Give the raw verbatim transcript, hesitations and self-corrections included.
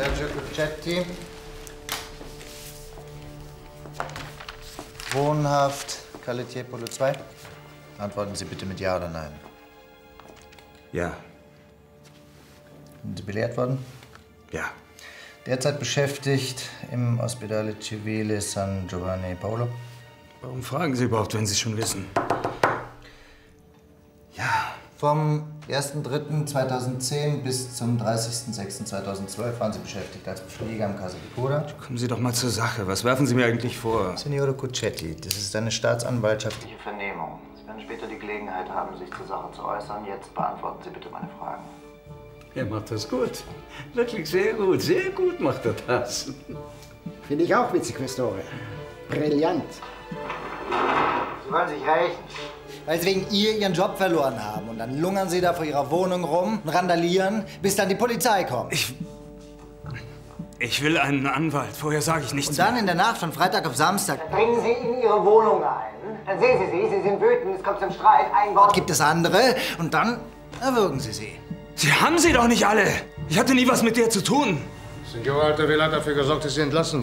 Sergio Cuccetti. Wohnhaft, Caletier Polo zwei. Antworten Sie bitte mit Ja oder Nein. Ja. Sind Sie belehrt worden? Ja. Derzeit beschäftigt im Ospedale Civile San Giovanni Paolo. Warum fragen Sie überhaupt, wenn Sie es schon wissen? Ja. Vom ersten dritten zweitausendzehn bis zum dreißigsten sechsten zweitausendzwölf waren Sie beschäftigt als Pfleger am Casa di Cura. Kommen Sie doch mal zur Sache. Was werfen Sie mir eigentlich vor? Signore Cuccetti, das ist eine staatsanwaltschaftliche Vernehmung. Sie werden später die Gelegenheit haben, sich zur Sache zu äußern. Jetzt beantworten Sie bitte meine Fragen. Er macht das gut. Wirklich sehr gut. Sehr gut macht er das. Finde ich auch witzig, Questore. Brillant. Sie wollen sich rächen. Weil sie wegen ihr ihren Job verloren haben. Und dann lungern sie da vor ihrer Wohnung rum und randalieren, bis dann die Polizei kommt. Ich... Ich will einen Anwalt. Vorher sage ich nichts Und dann mehr. in der Nacht von Freitag auf Samstag Dann dringen Sie in Ihre Wohnung ein. Dann sehen Sie sie, Sie sind wütend, es kommt zum Streit, ein Wort. gibt es andere und dann erwürgen sie sie. Sie haben sie doch nicht alle. Ich hatte nie was mit der zu tun. Signor Altavilla hat dafür gesorgt, dass Sie entlassen